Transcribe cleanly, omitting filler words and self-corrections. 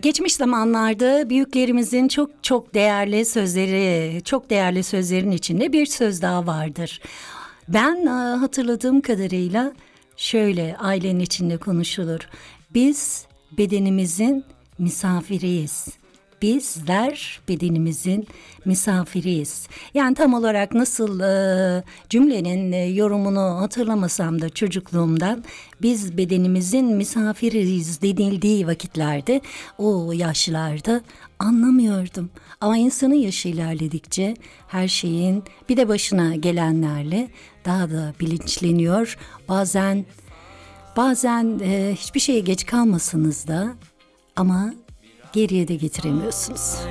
Geçmiş zamanlarda büyüklerimizin çok çok değerli sözleri, çok değerli sözlerin içinde bir söz daha vardır. Ben hatırladığım kadarıyla şöyle ailenin içinde konuşulur. Biz bedenimizin misafiriyiz. Bizler bedenimizin misafiriyiz. Yani tam olarak nasıl cümlenin yorumunu hatırlamasam da çocukluğumdan biz bedenimizin misafiriyiz denildiği vakitlerde o yaşlarda anlamıyordum. Ama insanın yaşı ilerledikçe her şeyin bir de başına gelenlerle daha da bilinçleniyor. Bazen hiçbir şeye geç kalmasanız da ama geriye de getiremiyorsunuz.